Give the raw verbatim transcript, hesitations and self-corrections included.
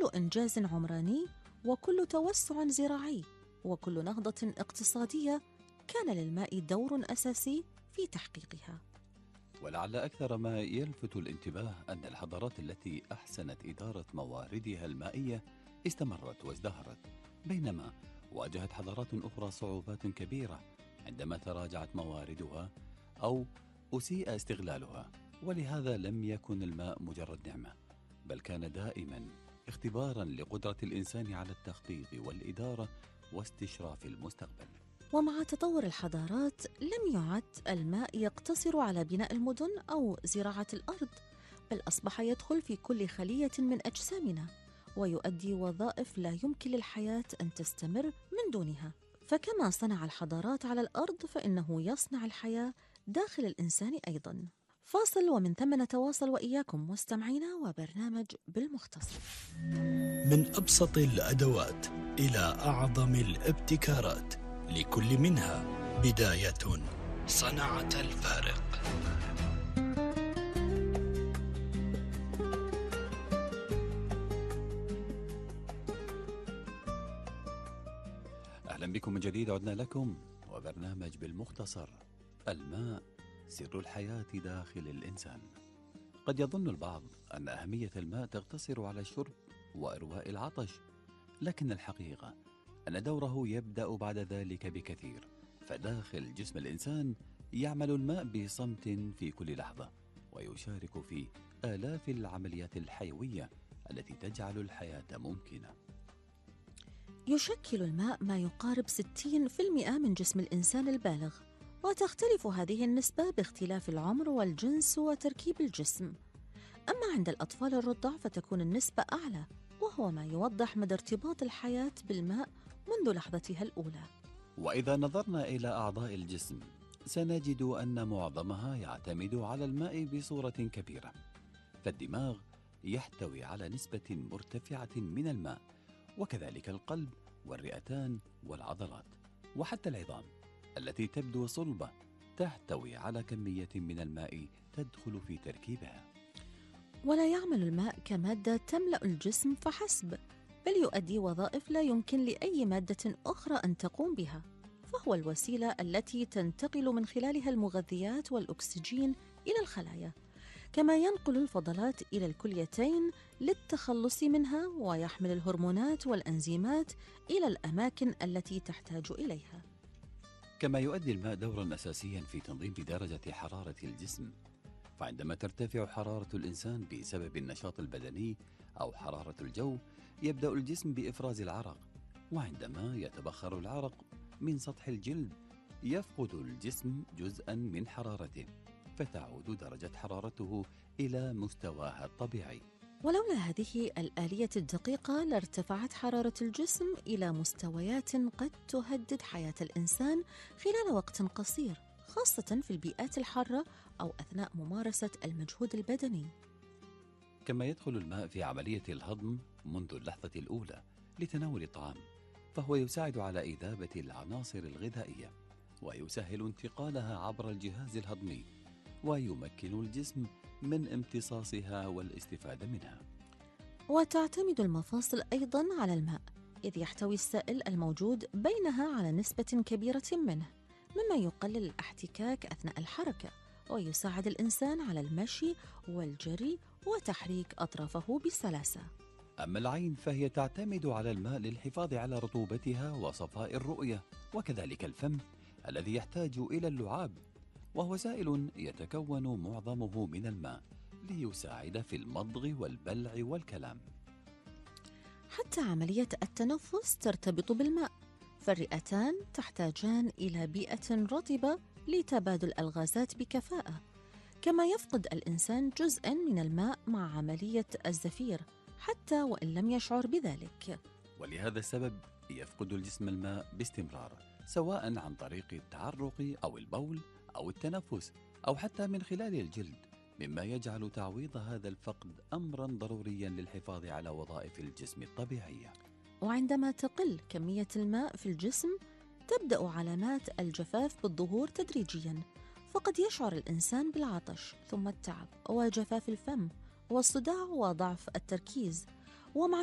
كل إنجاز عمراني وكل توسع زراعي وكل نهضة اقتصادية كان للماء دور أساسي في تحقيقها. ولعل أكثر ما يلفت الانتباه أن الحضارات التي أحسنت إدارة مواردها المائية استمرت وازدهرت، بينما واجهت حضارات أخرى صعوبات كبيرة عندما تراجعت مواردها أو أسيء استغلالها. ولهذا لم يكن الماء مجرد نعمة، بل كان دائما اختبارا لقدرة الإنسان على التخطيط والإدارة واستشراف المستقبل. ومع تطور الحضارات لم يعد الماء يقتصر على بناء المدن أو زراعة الأرض، بل أصبح يدخل في كل خلية من أجسامنا ويؤدي وظائف لا يمكن للحياة أن تستمر من دونها. فكما صنع الحضارات على الأرض فإنه يصنع الحياة داخل الإنسان أيضاً. فاصل ومن ثم نتواصل وإياكم مستمعينا وبرنامج بالمختصر. من أبسط الأدوات إلى أعظم الابتكارات، لكل منها بداية صنعت الفارق. أهلا بكم من جديد، عدنا لكم وبرنامج بالمختصر. الماء سر الحياة داخل الإنسان. قد يظن البعض أن أهمية الماء تقتصر على الشرب وإرواء العطش، لكن الحقيقة أن دوره يبدأ بعد ذلك بكثير. فداخل جسم الإنسان يعمل الماء بصمت في كل لحظة، ويشارك في آلاف العمليات الحيوية التي تجعل الحياة ممكنة. يشكل الماء ما يقارب ستين بالمئة من جسم الإنسان البالغ، وتختلف هذه النسبة باختلاف العمر والجنس وتركيب الجسم. أما عند الأطفال الرضع فتكون النسبة أعلى، وهو ما يوضح مدى ارتباط الحياة بالماء منذ لحظتها الأولى. وإذا نظرنا إلى أعضاء الجسم سنجد أن معظمها يعتمد على الماء بصورة كبيرة. فالدماغ يحتوي على نسبة مرتفعة من الماء، وكذلك القلب والرئتان والعضلات، وحتى العظام التي تبدو صلبة تحتوي على كمية من الماء تدخل في تركيبها. ولا يعمل الماء كمادة تملأ الجسم فحسب، بل يؤدي وظائف لا يمكن لأي مادة أخرى أن تقوم بها، فهو الوسيلة التي تنتقل من خلالها المغذيات والأكسجين إلى الخلايا، كما ينقل الفضلات إلى الكليتين للتخلص منها، ويحمل الهرمونات والأنزيمات إلى الأماكن التي تحتاج إليها. كما يؤدي الماء دورا أساسيا في تنظيم درجة حرارة الجسم. فعندما ترتفع حرارة الإنسان بسبب النشاط البدني أو حرارة الجو يبدأ الجسم بإفراز العرق، وعندما يتبخر العرق من سطح الجلد يفقد الجسم جزءا من حرارته، فتعود درجة حرارته إلى مستواها الطبيعي. ولولا هذه الآلية الدقيقة لارتفعت حرارة الجسم إلى مستويات قد تهدد حياة الإنسان خلال وقت قصير، خاصة في البيئات الحارة أو أثناء ممارسة المجهود البدني. كما يدخل الماء في عملية الهضم منذ اللحظة الأولى لتناول الطعام، فهو يساعد على إذابة العناصر الغذائية ويسهل انتقالها عبر الجهاز الهضمي، ويمكن الجسم من امتصاصها والاستفادة منها. وتعتمد المفاصل أيضاً على الماء، إذ يحتوي السائل الموجود بينها على نسبة كبيرة منه، مما يقلل الاحتكاك أثناء الحركة، ويساعد الإنسان على المشي والجري وتحريك أطرافه بسلاسة. أما العين فهي تعتمد على الماء للحفاظ على رطوبتها وصفاء الرؤية، وكذلك الفم الذي يحتاج إلى اللعاب، وهو سائل يتكون معظمه من الماء ليساعد في المضغ والبلع والكلام. حتى عملية التنفس ترتبط بالماء، فالرئتان تحتاجان إلى بيئة رطبة لتبادل الغازات بكفاءة، كما يفقد الإنسان جزءاً من الماء مع عملية الزفير حتى وإن لم يشعر بذلك. ولهذا السبب يفقد الجسم الماء باستمرار، سواء عن طريق التعرق أو البول أو التنفس أو حتى من خلال الجلد، مما يجعل تعويض هذا الفقد أمراً ضرورياً للحفاظ على وظائف الجسم الطبيعية. وعندما تقل كمية الماء في الجسم تبدأ علامات الجفاف بالظهور تدريجياً، فقد يشعر الإنسان بالعطش ثم التعب وجفاف الفم والصداع وضعف التركيز. ومع